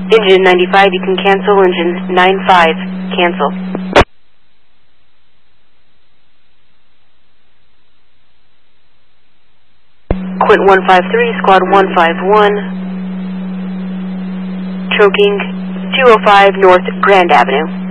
Engine 95, you can cancel. Engine 95, cancel. Quint 153, Squad 151, choking 205 North Grand Avenue.